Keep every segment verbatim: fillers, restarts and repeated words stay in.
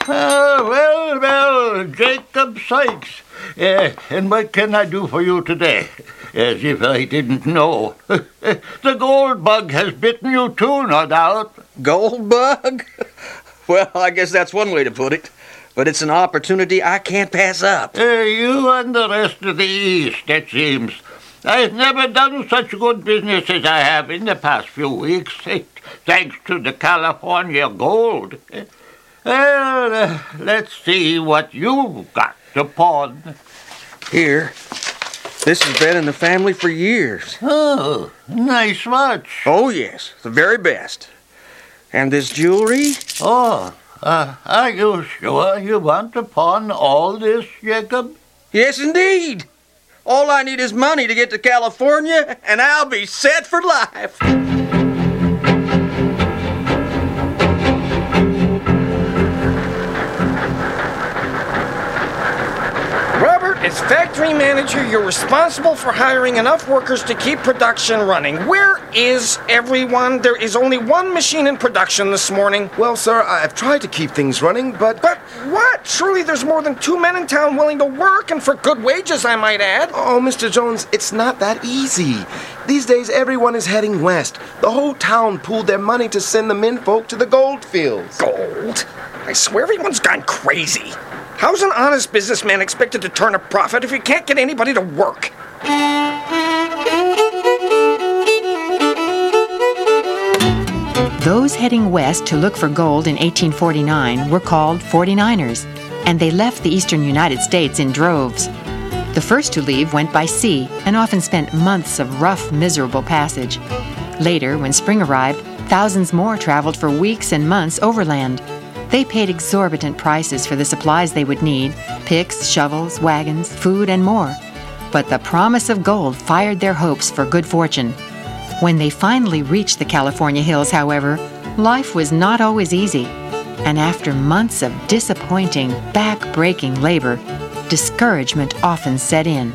Uh, well, well, Jacob Sykes. Uh, and what can I do for you today? As if I didn't know. The gold bug has bitten you too, no doubt. Gold bug? Well, I guess that's one way to put it. But it's an opportunity I can't pass up. Uh, you and the rest of the East, it seems. I've never done such good business as I have in the past few weeks, thanks to the California gold. Well, uh, let's see what you've got to pawn. Here. This has been in the family for years. Oh, nice watch. Oh, yes. The very best. And this jewelry? Oh, uh, are you sure you want to pawn all this, Jacob? Yes, indeed. All I need is money to get to California, and I'll be set for life. As factory manager, you're responsible for hiring enough workers to keep production running. Where is everyone? There is only one machine in production this morning. Well, sir, I've tried to keep things running, but... But what? Surely there's more than two men in town willing to work, and for good wages, I might add. Oh, Mister Jones, it's not that easy. These days, everyone is heading west. The whole town pooled their money to send the menfolk to the gold fields. Gold? I swear everyone's gone crazy. How's an honest businessman expected to turn a profit if he can't get anybody to work? Those heading west to look for gold in eighteen forty-nine were called forty-niners, and they left the eastern United States in droves. The first to leave went by sea and often spent months of rough, miserable passage. Later, when spring arrived, thousands more traveled for weeks and months overland. They paid exorbitant prices for the supplies they would need, picks, shovels, wagons, food, and more. But the promise of gold fired their hopes for good fortune. When they finally reached the California hills, however, life was not always easy. And after months of disappointing, back-breaking labor, discouragement often set in.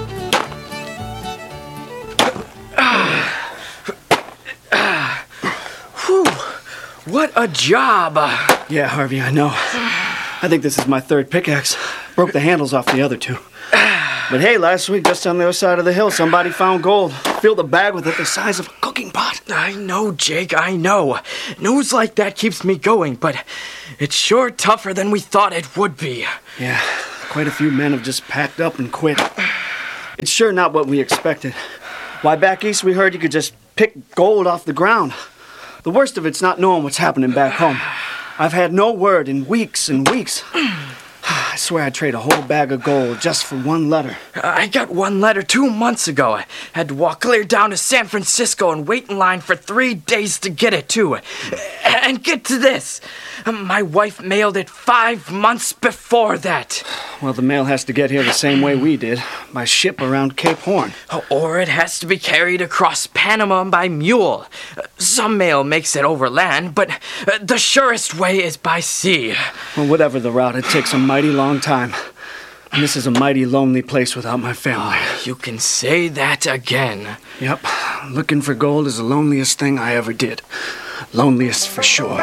What a job! Yeah, Harvey, I know. I think this is my third pickaxe. Broke the handles off the other two. But hey, last week, just on the other side of the hill, somebody found gold. Filled a bag with it the size of a cooking pot. I know, Jake, I know. News like that keeps me going, but it's sure tougher than we thought it would be. Yeah, quite a few men have just packed up and quit. It's sure not what we expected. Why, back east we heard you could just pick gold off the ground. The worst of it's not knowing what's happening back home. I've had no word in weeks and weeks. I swear I'd trade a whole bag of gold just for one letter. I got one letter two months ago. I had to walk clear down to San Francisco and wait in line for three days to get it, too. And get to this. My wife mailed it five months before that. Well, the mail has to get here the same way we did, by ship around Cape Horn. Or it has to be carried across Panama by mule. Some mail makes it overland, but the surest way is by sea. Well, whatever the route, it takes a mighty long time. And this is a mighty lonely place without my family. Oh, you can say that again. Yep. Looking for gold is the loneliest thing I ever did. Loneliest for sure.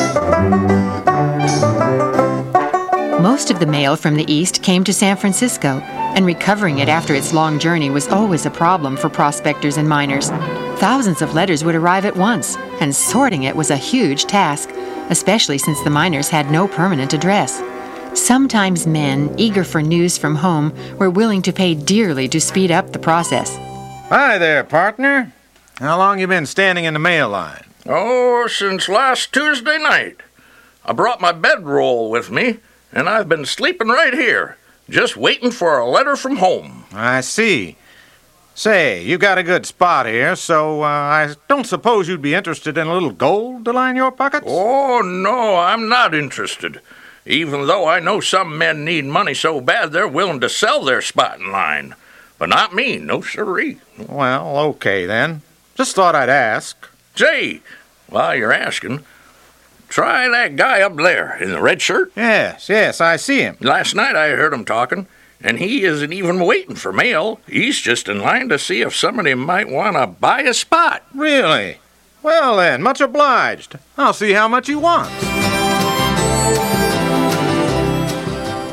Most of the mail from the east came to San Francisco, and recovering it after its long journey was always a problem for prospectors and miners. Thousands of letters would arrive at once, and sorting it was a huge task, especially since the miners had no permanent address. Sometimes men, eager for news from home, were willing to pay dearly to speed up the process. Hi there, partner. How long you been standing in the mail line? Oh, since last Tuesday night. I brought my bedroll with me, and I've been sleeping right here, just waiting for a letter from home. I see. Say, you got a good spot here, so uh, I don't suppose you'd be interested in a little gold to line your pockets? Oh, no, I'm not interested. Even though I know some men need money so bad they're willing to sell their spot in line. But not me, no siree. Well, okay then. Just thought I'd ask. Say, while you're asking, try that guy up there in the red shirt. Yes, yes, I see him. Last night I heard him talking, and he isn't even waiting for mail. He's just in line to see if somebody might want to buy a spot. Really? Well then, much obliged. I'll see how much he wants.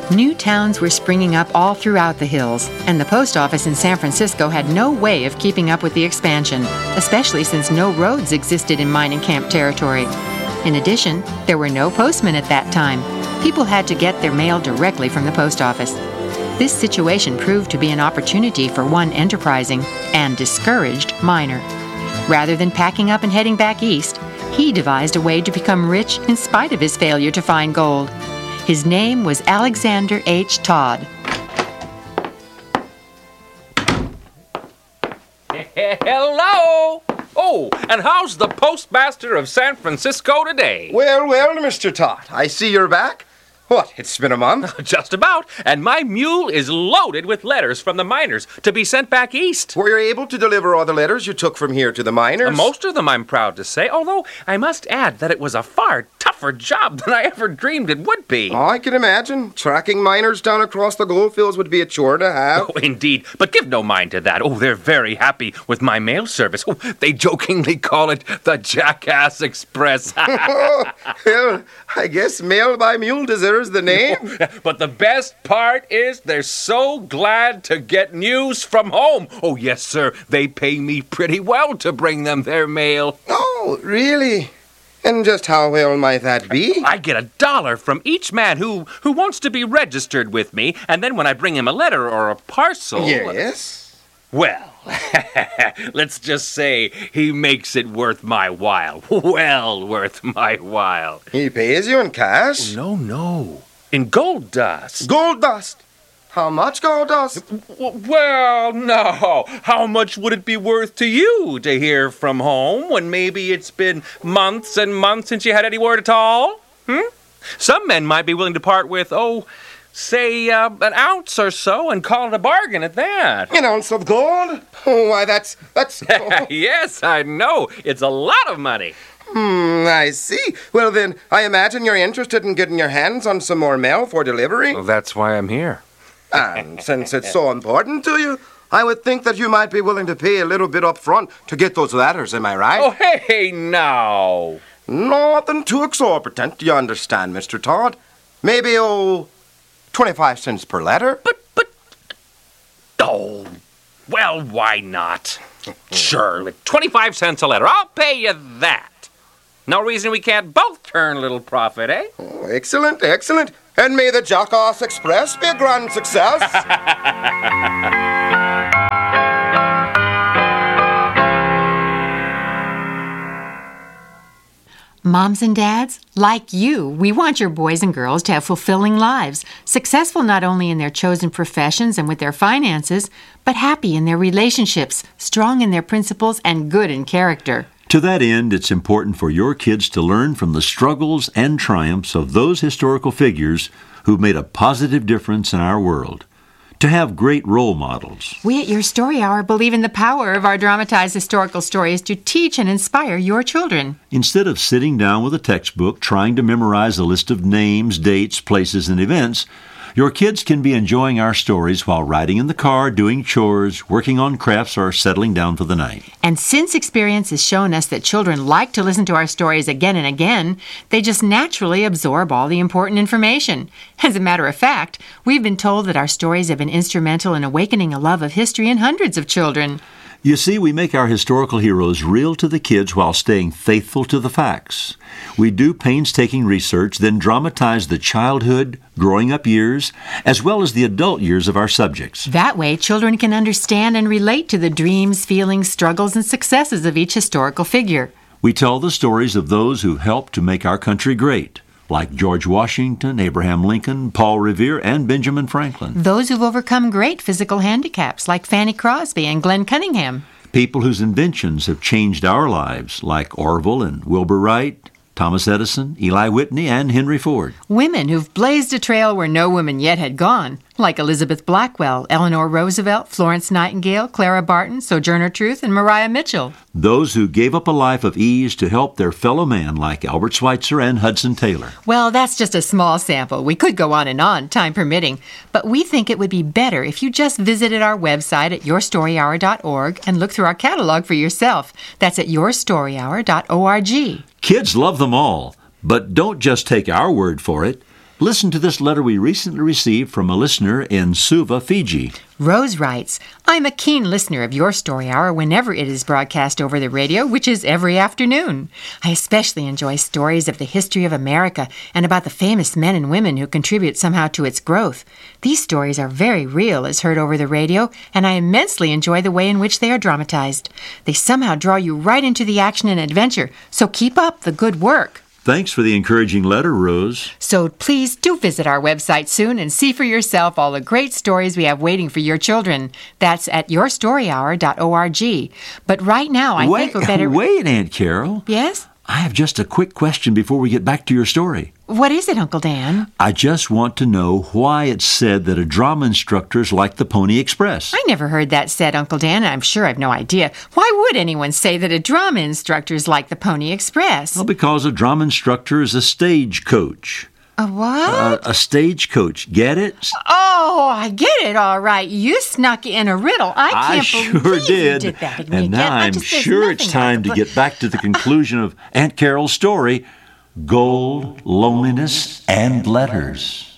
New towns were springing up all throughout the hills, and the post office in San Francisco had no way of keeping up with the expansion, especially since no roads existed in mining camp territory. In addition, there were no postmen at that time. People had to get their mail directly from the post office. This situation proved to be an opportunity for one enterprising and discouraged miner. Rather than packing up and heading back east, he devised a way to become rich in spite of his failure to find gold. His name was Alexander H. Todd. Hello! Oh, and how's the postmaster of San Francisco today? Well, well, Mister Todd, I see you're back. What, it's been a month? Just about. And my mule is loaded with letters from the miners to be sent back east. Were you able to deliver all the letters you took from here to the miners? Most of them, I'm proud to say, although I must add that it was a far tougher job than I ever dreamed it would be. Oh, I can imagine. Tracking miners down across the gold fields would be a chore to have. Oh, indeed. But give no mind to that. Oh, they're very happy with my mail service. Oh, they jokingly call it the Jackass Express. Oh, well, I guess mail by mule deserves the name. But the best part is they're so glad to get news from home. Oh, yes, sir. They pay me pretty well to bring them their mail. Oh, really? And just how well might that be? I get a dollar from each man who, who wants to be registered with me, and then when I bring him a letter or a parcel... Yes? Well, let's just say he makes it worth my while. Well worth my while. He pays you in cash? No, no. In gold dust. Gold dust? How much gold dust? Well, no. How much would it be worth to you to hear from home when maybe it's been months and months since you had any word at all? Hmm? Some men might be willing to part with, oh, say, uh, an ounce or so and call it a bargain at that. An ounce of gold? Oh, why, that's... that's... Oh. Yes, I know. It's a lot of money. Hmm, I see. Well, then, I imagine you're interested in getting your hands on some more mail for delivery? Well, that's why I'm here. And since it's so important to you, I would think that you might be willing to pay a little bit up front to get those letters, am I right? Oh, hey, now. Nothing too exorbitant, you understand, Mister Todd. Maybe, oh, twenty-five cents per letter? But, but, oh, well, why not? Sure, like twenty-five cents a letter. I'll pay you that. No reason we can't both turn a little profit, eh? Oh, excellent, excellent. And may the Jackass Express be a grand success. Moms and dads, like you, we want your boys and girls to have fulfilling lives, successful not only in their chosen professions and with their finances, but happy in their relationships, strong in their principles, and good in character. To that end, it's important for your kids to learn from the struggles and triumphs of those historical figures who've made a positive difference in our world. To have great role models. We at Your Story Hour believe in the power of our dramatized historical stories to teach and inspire your children. Instead of sitting down with a textbook trying to memorize a list of names, dates, places, and events, your kids can be enjoying our stories while riding in the car, doing chores, working on crafts, or settling down for the night. And since experience has shown us that children like to listen to our stories again and again, they just naturally absorb all the important information. As a matter of fact, we've been told that our stories have been instrumental in awakening a love of history in hundreds of children. You see, we make our historical heroes real to the kids while staying faithful to the facts. We do painstaking research, then dramatize the childhood, growing up years, as well as the adult years of our subjects. That way, children can understand and relate to the dreams, feelings, struggles, and successes of each historical figure. We tell the stories of those who helped to make our country great, like George Washington, Abraham Lincoln, Paul Revere, and Benjamin Franklin. Those who've overcome great physical handicaps, like Fanny Crosby and Glenn Cunningham. People whose inventions have changed our lives, like Orville and Wilbur Wright, Thomas Edison, Eli Whitney, and Henry Ford. Women who've blazed a trail where no woman yet had gone, like Elizabeth Blackwell, Eleanor Roosevelt, Florence Nightingale, Clara Barton, Sojourner Truth, and Maria Mitchell. Those who gave up a life of ease to help their fellow man, like Albert Schweitzer and Hudson Taylor. Well, that's just a small sample. We could go on and on, time permitting. But we think it would be better if you just visited our website at your story hour dot org and look through our catalog for yourself. That's at your story hour dot org. Kids love them all, but don't just take our word for it. Listen to this letter we recently received from a listener in Suva, Fiji. Rose writes, I'm a keen listener of your story hour whenever it is broadcast over the radio, which is every afternoon. I especially enjoy stories of the history of America and about the famous men and women who contribute somehow to its growth. These stories are very real as heard over the radio, and I immensely enjoy the way in which they are dramatized. They somehow draw you right into the action and adventure, so keep up the good work. Thanks for the encouraging letter, Rose. So please do visit our website soon and see for yourself all the great stories we have waiting for your children. That's at your story hour dot org. But right now, I wait, think we're better... Wait, Aunt Carol. Yes? I have just a quick question before we get back to your story. What is it, Uncle Dan? I just want to know why it's said that a drama instructor is like the Pony Express. I never heard that said, Uncle Dan, and I'm sure I've no idea. Why would anyone say that a drama instructor is like the Pony Express? Well, because a drama instructor is a stage coach. A what? A, a stage coach. Get it? Oh, I get it, all right. You snuck in a riddle. I can't I sure believe did. you did that. And again. now I I'm just, sure it's time to get back to the conclusion of Aunt Carol's story, Gold, Loneliness, and Letters.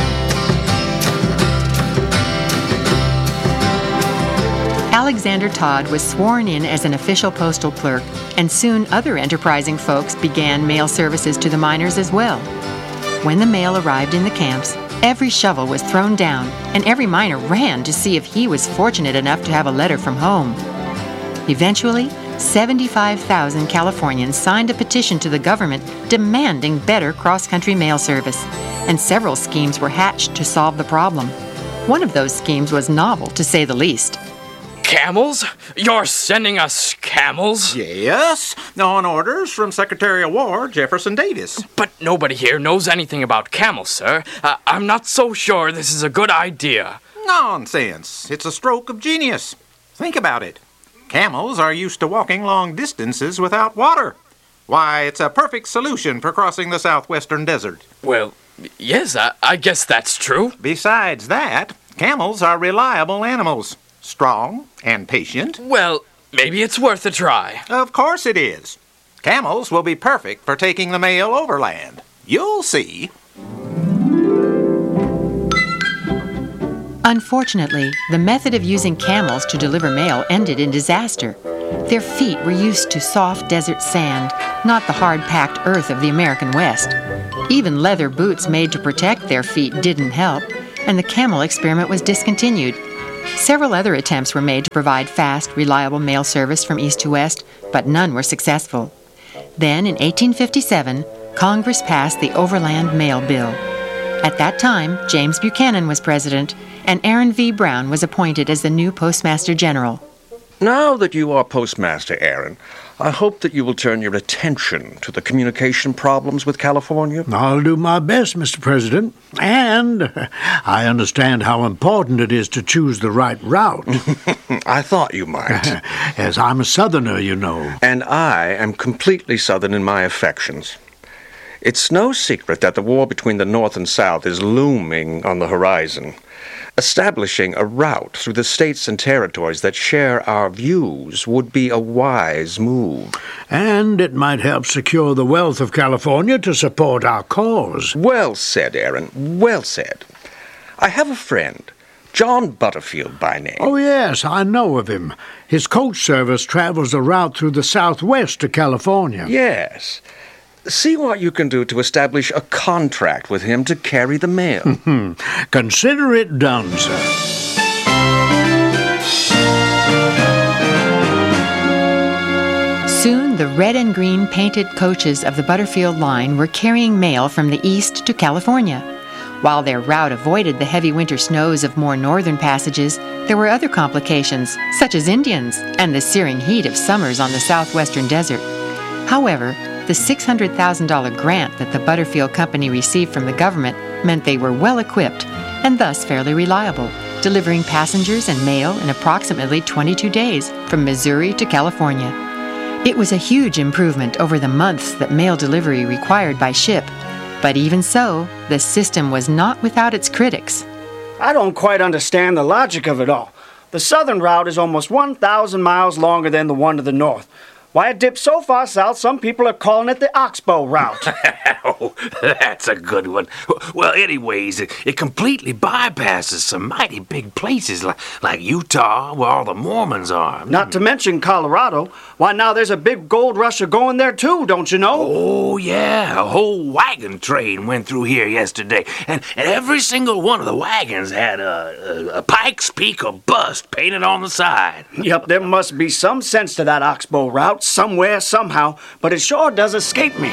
Alexander Todd was sworn in as an official postal clerk, and soon other enterprising folks began mail services to the miners as well. When the mail arrived in the camps, every shovel was thrown down, and every miner ran to see if he was fortunate enough to have a letter from home. Eventually, seventy-five thousand Californians signed a petition to the government demanding better cross-country mail service, and several schemes were hatched to solve the problem. One of those schemes was novel, to say the least. Camels? You're sending us camels? Yes, on orders from Secretary of War Jefferson Davis. But nobody here knows anything about camels, sir. Uh, I'm not so sure this is a good idea. Nonsense. It's a stroke of genius. Think about it. Camels are used to walking long distances without water. Why, it's a perfect solution for crossing the southwestern desert. Well, yes, I, I guess that's true. Besides that, camels are reliable animals. Strong and patient. Well, maybe it's worth a try. Of course it is. Camels will be perfect for taking the mail overland. You'll see. Unfortunately, the method of using camels to deliver mail ended in disaster. Their feet were used to soft desert sand, not the hard-packed earth of the American West. Even leather boots made to protect their feet didn't help, and the camel experiment was discontinued. Several other attempts were made to provide fast, reliable mail service from east to west, but none were successful. Then, in eighteen fifty-seven, Congress passed the Overland Mail Bill. At that time, James Buchanan was president, and Aaron V. Brown was appointed as the new Postmaster General. Now that you are Postmaster, Aaron, I hope that you will turn your attention to the communication problems with California. I'll do my best, Mister President. And I understand how important it is to choose the right route. I thought you might. As I'm a Southerner, you know. And I am completely Southern in my affections. It's no secret that the war between the North and South is looming on the horizon. Establishing a route through the states and territories that share our views would be a wise move. And it might help secure the wealth of California to support our cause. Well said, Aaron. Well said. I have a friend, John Butterfield by name. Oh, yes, I know of him. His coach service travels a route through the southwest to California. Yes. See what you can do to establish a contract with him to carry the mail. Consider it done, sir. Soon, the red and green painted coaches of the Butterfield line were carrying mail from the east to California. While their route avoided the heavy winter snows of more northern passages, there were other complications, such as Indians and the searing heat of summers on the southwestern desert. However, the six hundred thousand dollars grant that the Butterfield Company received from the government meant they were well equipped and thus fairly reliable, delivering passengers and mail in approximately twenty-two days from Missouri to California. It was a huge improvement over the months that mail delivery required by ship, but even so, the system was not without its critics. I don't quite understand the logic of it all. The southern route is almost one thousand miles longer than the one to the north. Why, it dips so far south, some people are calling it the Oxbow Route. Oh, that's a good one. Well, anyways, it, it completely bypasses some mighty big places like, like Utah, where all the Mormons are. Not to mention Colorado. Why, now there's a big gold rusher going there, too, don't you know? Oh, yeah. A whole wagon train went through here yesterday, and, and every single one of the wagons had a, a, a Pikes Peak or bust painted on the side. Yep, there must be some sense to that Oxbow Route, somewhere, somehow, but it sure does escape me.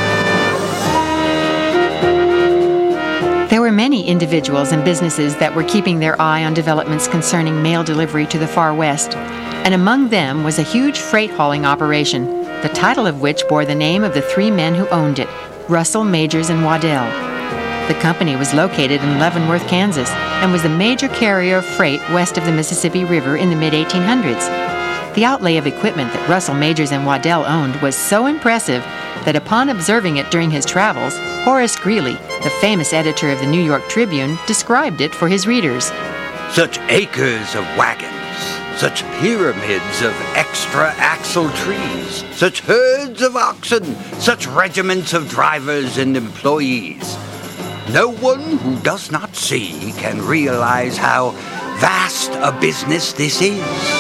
There were many individuals and businesses that were keeping their eye on developments concerning mail delivery to the far west, and among them was a huge freight hauling operation, the title of which bore the name of the three men who owned it, Russell, Majors, and Waddell. The company was located in Leavenworth, Kansas, and was the major carrier of freight west of the Mississippi River in the mid eighteen hundreds. The outlay of equipment that Russell, Majors, and Waddell owned was so impressive that upon observing it during his travels, Horace Greeley, the famous editor of the New York Tribune, described it for his readers. Such acres of wagons, such pyramids of extra-axle trees, such herds of oxen, such regiments of drivers and employees. No one who does not see can realize how vast a business this is.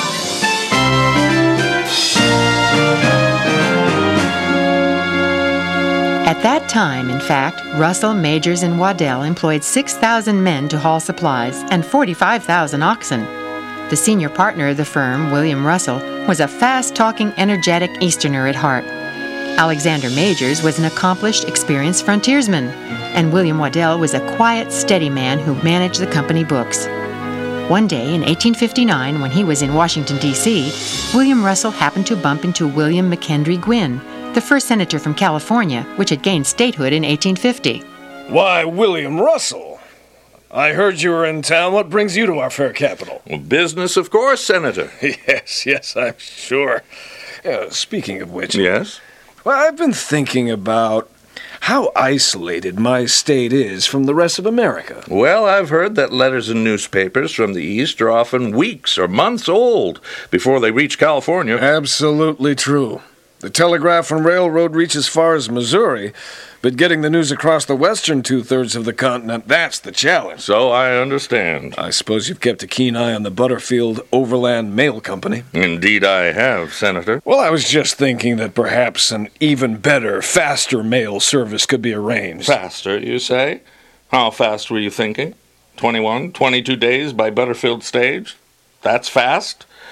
At that time, in fact, Russell, Majors, and Waddell employed six thousand men to haul supplies and forty-five thousand oxen. The senior partner of the firm, William Russell, was a fast-talking, energetic Easterner at heart. Alexander Majors was an accomplished, experienced frontiersman, and William Waddell was a quiet, steady man who managed the company books. One day in eighteen fifty-nine, when he was in Washington, D C, William Russell happened to bump into William McKendry Gwynn, the first senator from California, which had gained statehood in eighteen fifty. Why, William Russell, I heard you were in town. What brings you to our fair capital? Well, business, of course, Senator. Yes, yes, I'm sure. Uh, speaking of which... Yes? Well, I've been thinking about how isolated my state is from the rest of America. Well, I've heard that letters and newspapers from the East are often weeks or months old before they reach California. Absolutely true. The telegraph and railroad reach as far as Missouri, but getting the news across the western two-thirds of the continent, that's the challenge. So I understand. I suppose you've kept a keen eye on the Butterfield Overland Mail Company. Indeed I have, Senator. Well, I was just thinking that perhaps an even better, faster mail service could be arranged. Faster, you say? How fast were you thinking? twenty-one, twenty-two days by Butterfield stage? That's fast?